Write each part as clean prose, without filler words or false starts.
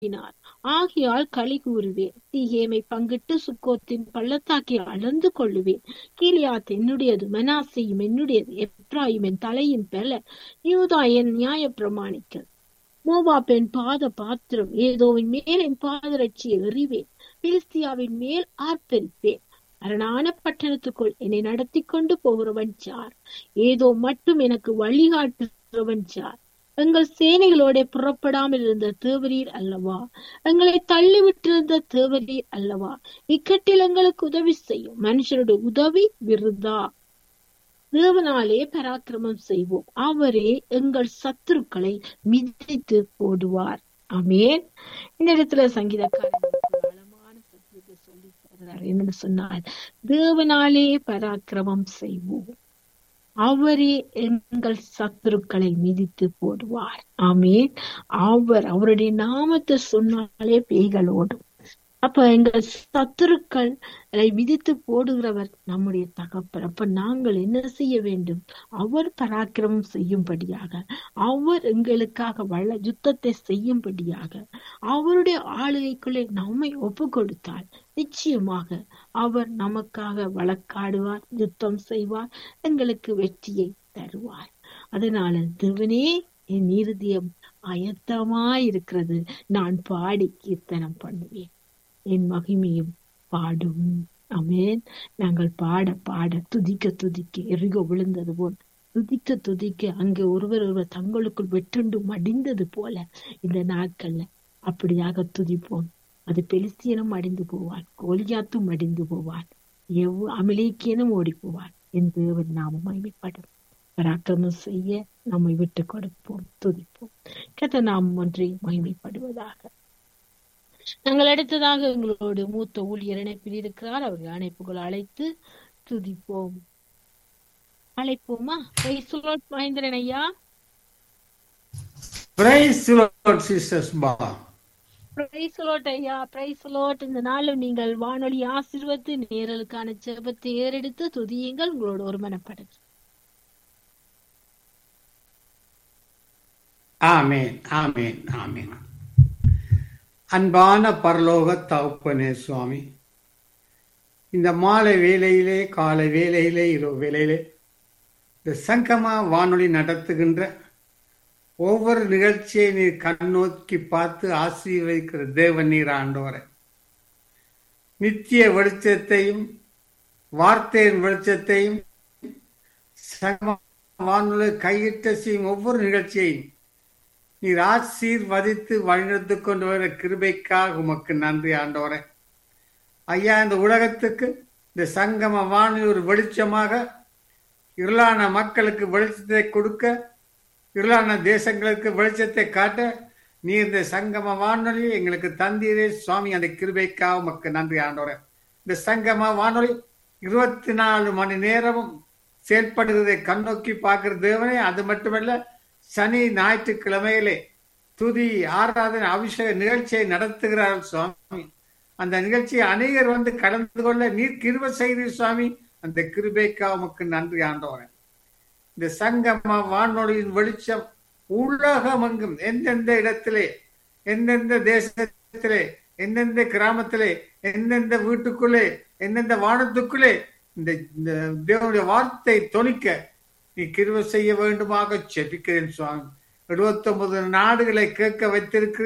கூறினார். ஆகையால் களி கூறுவேன். சீகேமை பங்கிட்டு சுக்கோத்தின் பள்ளத்தாக்கை அளந்து கொள்ளுவேன். கீலியாத் என்னுடையது, மனாசேயும் என்னுடையது, எப்ராயிம் என் தலையின் பலன், யூதா என் நியாய பிரமாணிக்கல். மோவாப் என் பாத பாத்திரம், ஏதோவின் மேல் என் பாதரட்சியை எறிவேன், பிலிஸ்தியாவின் மேல் ஆர்ப்பரிப்பேன். அரணான பட்டணத்துக்குள் என்னை நடத்தி கொண்டு போகிறவன் யார்? ஏதோ மட்டும் எனக்கு வழிகாட்டுகிறவன் யார்? எங்கள் சேனைகளோட புறப்படாமல் இருந்த தேவரீர் அல்லவா? எங்களை தள்ளிவிட்டிருந்த தேவரீர் அல்லவா? இக்கட்டில் எங்களுக்கு உதவி செய்யும். மனுஷருடைய உதவி விருதா. தேவனாலே பராக்கிரமம் செய்வோம். அவரே எங்கள் சத்துருக்களை மிதித்து போடுவார். ஆமென். இந்த இடத்துல சங்கீதக்காரன் ஆழமான சத்தியத்தை சொல்லி தருகிறார். என்னன்னு சொன்னால், தேவனாலே பராக்கிரமம் செய்வோம், அவரே எங்கள் சத்துருக்களை மிதித்து போடுவார். ஆமென். அவருடைய நாமத்தை சொன்னாலே பேய்கள் ஓடும். அப்ப எங்கள் சத்துருக்களை மிதித்து போடுகிறவர் நம்முடைய தகப்பர். அப்ப நாங்கள் என்ன செய்ய வேண்டும்? அவர் பராக்கிரமம் செய்யும்படியாக, அவர் எங்களுக்காக யுத்தத்தை செய்யும்படியாக, அவருடைய ஆளுகைக்குள்ளே நம்மை ஒப்பு கொடுத்தால் நிச்சயமாக அவர் நமக்காக வழக்காடுவார், யுத்தம் செய்வார், எங்களுக்கு வெற்றியை தருவார். அதனால தேவனே, என் இருதயம் ஆயத்தமாயிருக்கிறது, நான் பாடி கீர்த்தனம் பண்ணுவேன், என் மகிமையும் பாடும். ஆமென். நாங்கள் பாட பாட, துதிக்க துதிக்க, எரிகோ விழுந்தது போல் துதிக்க துதிக்க, அங்கே ஒருவர் தங்களுக்குள் வெட்டுண்டு மடிந்தது போல இந்த நாட்கள்ல அப்படியாக துதிப்போம். அது பெலிஸ்தியனும் அடிந்து போவான், கோலியாத்தும் அடிந்து போவான், அமலேக்கியனும் ஓடி போவான். என் தேவன் நாமம் மகிமைப்படும். பராக்கிரமம் செய்ய நம்மை விட்டு கொடுப்போம், துதிப்போம். கர்த்தர் நாமம் ஒன்றே மகிமைப்படுவதாக. நாங்கள் அடுத்ததாக எங்களோடு மூத்த ஊழியர் இணைப்பில் இருக்கிறார். அவர்கள் அழைப்புகள் அழைத்து துதிப்போம். அழைப்போமா? மகேந்திரன் ஐயா. ஐயா, இந்த நாளும் நீங்கள் வானொலி ஆசீர்வத்து நேரலுக்கான ஜெபத்தை ஏறெடுத்து துதியுங்கள். உங்களோட ஒரு மனப்படுது. ஆமேன், ஆமேன், ஆமேன். அன்பான பரலோக தகப்பனே சுவாமி, இந்த மாலை வேளையிலே, காலை வேளையிலே, இரவு வேளையிலே இந்த சங்கமா வானொலி நடத்துகின்ற ஒவ்வொரு நிகழ்ச்சியை நீர் கண்ணோக்கி பார்த்து ஆசீர்வதிக்கிற தேவன் நீர் ஆண்டவரே. நித்திய வெளிச்சத்தையும் வார்த்தையின் வெளிச்சத்தையும் சங்கமா வானொலி கையிட்ட செய்யும் ஒவ்வொரு நிகழ்ச்சியையும் நீர் ஆசீர்வதித்து வழிநடத்தி கொண்டு வர கிருபைக்காக உமக்கு நன்றி ஆண்டவரே. ஐயா, இந்த உலகத்துக்கு இந்த சங்கம வானொலி ஒரு வெளிச்சமாக, இருளான மக்களுக்கு வெளிச்சத்தை கொடுக்க, இருளான தேசங்களுக்கு வெளிச்சத்தை காட்ட நீர் இந்த சங்கம வானொலி எங்களுக்கு தந்தீரே சுவாமி. அந்த கிருபைக்காக உமக்கு நன்றி ஆண்டவரே. இந்த சங்கம வானொலி 24 மணி நேரமும் செயல்படுகிறதை கண்ணோக்கி பார்க்கிற தேவனே. அது மட்டுமல்ல, சனி ஞாயிற்றுக்கிழமையிலே துதி ஆராதனை அபிஷேக நிகழ்ச்சியை நடத்துகிறார்கள் சுவாமி. அந்த நிகழ்ச்சியை அநேகர் வந்து கலந்து கொள்ள நீர் கிருபை செய்கிறீர் சுவாமி. அந்த கிருபைக்காக உமக்கு நன்றி ஆண்டவரே. இந்த சங்கம வானொலியின் வெளிச்சம் உலகம் எங்கும், எந்தெந்த இடத்திலே, எந்தெந்த தேசத்திலே, எந்தெந்த கிராமத்திலே, எந்தெந்த வீட்டுக்குள்ளே, எந்தெந்த வானத்துக்குள்ளே இந்த தேவனுடைய வார்த்தை தொனிக்க நீ கிருபை செய்ய வேண்டுமாக செபிக்கிறேன் சுவாமி. 79 நாடுகளை கேட்க வைத்திருக்கு,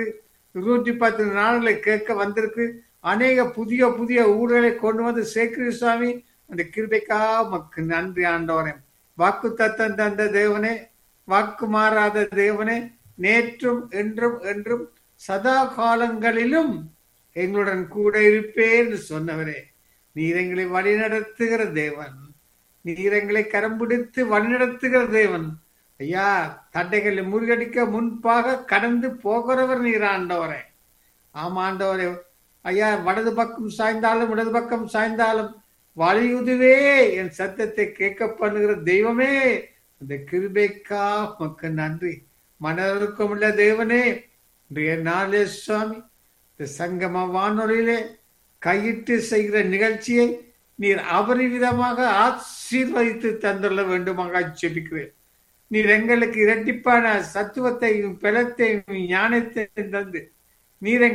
210 நாடுகளை கேட்க வந்திருக்கு. அநேக புதிய புதிய ஊர்களை கொண்டு வந்து சேர்க்கிறீர் சுவாமி. அந்த கிருபைக்காக உமக்கு நன்றி ஆண்டவரே. வாக்கு தத்தம் தந்த தேவனே, வாக்கு மாறாத தேவனே, நேற்றும் என்றும் என்றும் சதா காலங்களிலும் எங்களுடன் கூட இருப்பேன் என்று சொன்னவரே. நீர் எங்களை வழிநடத்துகிற தேவன், நீர் எங்களை கரம் பிடித்து வழிநடத்துகிற தேவன். ஐயா, தட்டைகளை முறியடிக்க முன்பாக கடந்து போகிறவர் நீர் ஆண்டவரே. ஆமாண்டவரே. ஐயா, வலது பக்கம் சாய்ந்தாலும் இடது பக்கம் சாய்ந்தாலும் வலியுதுவே என் சத்தத்தை கேட்க பண்ணுகிற தெய்வமே. அந்த கிருபைக்கா உமக்கு நன்றி. மனதிற்கும் உள்ள தேவனே, இன்றைய நாளே சுவாமி இந்த சங்கம வானொலியிலே கையிட்டு செய்கிற நிகழ்ச்சியை நீர் அபரிவிதமாக ஆசீர்வதித்து தந்துள்ள வேண்டுமாக ஜெபிக்கிறேன். நீர் எங்களுக்கு இரட்டிப்பான சத்துவத்தையும் பலத்தையும் ஞானத்தையும் தந்து நீர்